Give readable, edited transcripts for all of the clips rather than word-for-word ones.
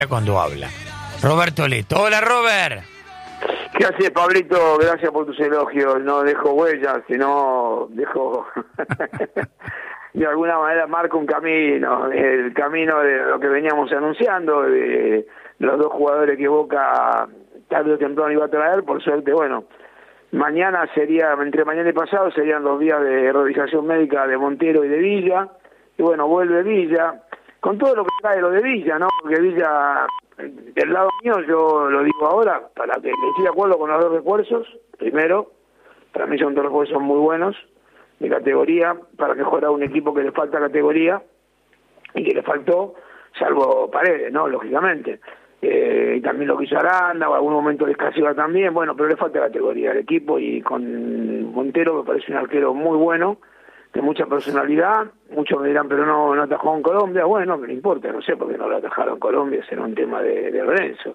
Cuando habla. Roberto Leto. Hola, Robert. ¿Qué haces, Pablito? Gracias por tus elogios. No dejo huellas, sino dejo... de alguna manera marco un camino. El camino de lo que veníamos anunciando, de los dos jugadores que Boca tarde o temprano iba a traer. Por suerte, bueno, mañana sería, entre mañana y pasado, serían los días de revisación médica de Montero y de Villa. Y bueno, vuelve Villa. Con todo lo que trae lo de Villa, ¿no? Porque Villa, del lado mío, yo lo digo ahora, para que estoy de acuerdo con los dos refuerzos. Primero, para mí son dos refuerzos muy buenos, de categoría, para que juegue un equipo que le falta categoría, y que le faltó, salvo Paredes, ¿no? Lógicamente. Y también lo que hizo Aranda, o algún momento de Escasiva también, bueno, pero le falta categoría al equipo, y con Montero me parece un arquero muy bueno, de mucha personalidad. Muchos me dirán, pero no atajó en Colombia. Bueno, no importa, no sé por qué no lo atajaron en Colombia, será un tema de Lorenzo.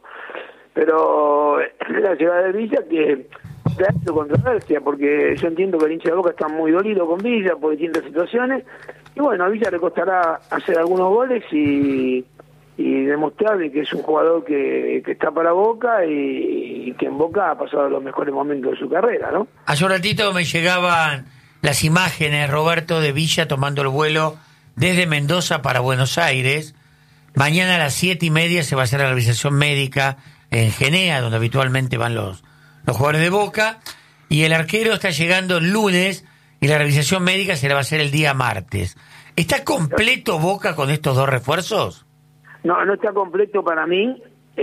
Pero la llegada de Villa, que trae su controversia, porque yo entiendo que el hincha de Boca está muy dolido con Villa por distintas situaciones, y bueno, a Villa le costará hacer algunos goles y demostrarle que es un jugador que está para Boca y que en Boca ha pasado los mejores momentos de su carrera, ¿no? Hace un ratito me llegaban las imágenes, Roberto, de Villa tomando el vuelo desde Mendoza para Buenos Aires. Mañana a las 7:30 se va a hacer la revisación médica en Genea, donde habitualmente van los jugadores de Boca, y el arquero está llegando el lunes y la revisación médica se la va a hacer el día martes. ¿Está completo Boca con estos dos refuerzos? No está completo para mí,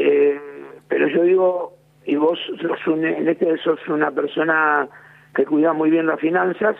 pero yo digo, y vos sos una persona que cuida muy bien las finanzas,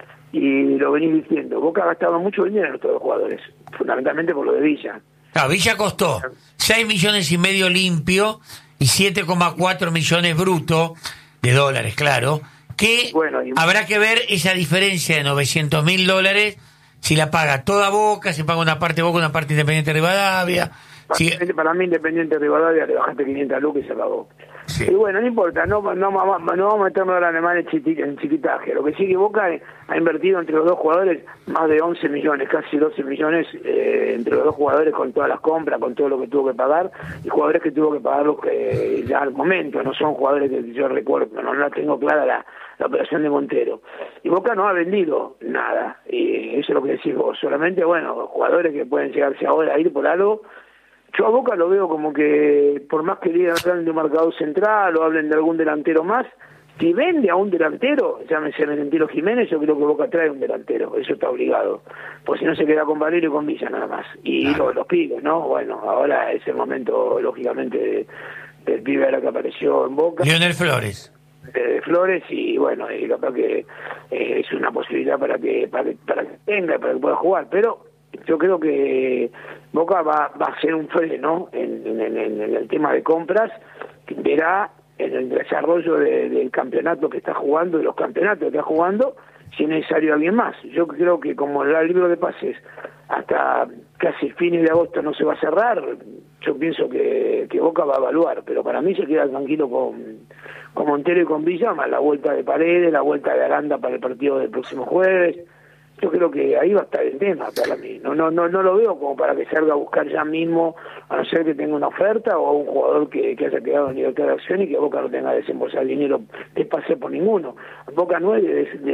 y lo venís diciendo, Boca ha gastado mucho dinero en estos dos jugadores, fundamentalmente por lo de Villa. Claro, Villa costó 6,5 millones limpio y 7,4 millones bruto de dólares, claro, que bueno, habrá que ver esa diferencia de $900,000, si la paga toda Boca, si paga una parte Boca, una parte Independiente Rivadavia. Para mí Independiente Rivadavia le bajaste 500 lucas y se acabó. Sí. Y bueno, no importa, no vamos a meternos ahora en chiquitaje. Lo que sí que Boca ha invertido entre los dos jugadores más de 11 millones, casi 12 millones entre los dos jugadores, con todas las compras, con todo lo que tuvo que pagar, y jugadores que tuvo que pagar los que ya al momento, no son jugadores que yo recuerdo, no la tengo clara la operación de Montero. Y Boca no ha vendido nada, y eso es lo que decís vos, solamente, bueno, jugadores que pueden llegarse ahora a ir por algo. Yo a Boca lo veo como que, por más que digan de un marcador central o hablen de algún delantero más, si vende a un delantero, llámese Merentiel Jiménez, yo creo que Boca trae un delantero, eso está obligado, pues si no se queda con Valerio y con Villa nada más, y los pibes, ¿no? Bueno, ahora es el momento, lógicamente, del pibe ahora que apareció en Boca. Lionel Flores. Flores, y bueno, y capaz que es una posibilidad para que tenga, para que pueda jugar, pero yo creo que Boca va a ser un freno en el tema de compras, que verá en el desarrollo del campeonato que está jugando, de los campeonatos que está jugando, si es necesario alguien más. Yo creo que como el libro de pases hasta casi fines de agosto no se va a cerrar, yo pienso que Boca va a evaluar, pero para mí se queda tranquilo con Montero y con Villa, más la vuelta de Paredes, la vuelta de Aranda para el partido del próximo jueves. Yo creo que ahí va a estar el tema para mí. No lo veo como para que salga a buscar ya mismo, a no ser que tenga una oferta o un jugador que haya quedado en libertad de acción y que Boca no tenga que desembolsar dinero de pase por ninguno. Boca no es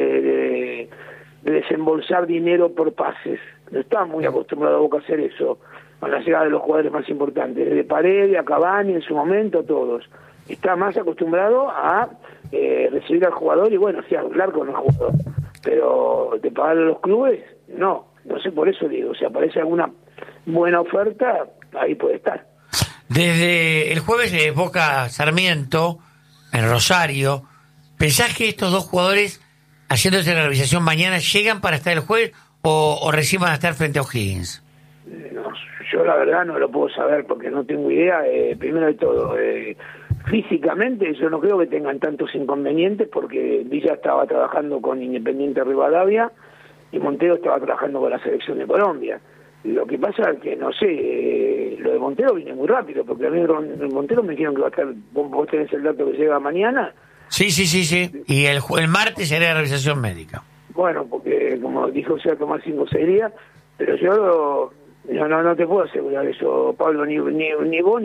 de desembolsar dinero por pases. No está muy acostumbrado a Boca a hacer eso, con la llegada de los jugadores más importantes, desde Paredes, a Cavani en su momento, todos. Está más acostumbrado a recibir al jugador y bueno, sí, hablar con el jugador. Pero de pagar a los clubes, no sé, por eso digo, si aparece alguna buena oferta, ahí puede estar. Desde el jueves de Boca Sarmiento, en Rosario, ¿pensás que estos dos jugadores, haciéndose la revisación mañana, llegan para estar el jueves o recién van a estar frente a O'Higgins? No, yo la verdad no lo puedo saber porque no tengo idea. Primero de todo, físicamente yo no creo que tengan tantos inconvenientes porque Villa estaba trabajando con Independiente Rivadavia y Montero estaba trabajando con la selección de Colombia. Lo que pasa es que, no sé, lo de Montero viene muy rápido, porque a mí el Montero me dijeron que va a estar, vos tenés el dato que llega mañana. Sí. Y el martes será la revisación médica. Bueno, porque como dijo, se va a tomar 5 o 6 días, pero yo No te puedo asegurar eso, Pablo, ni vos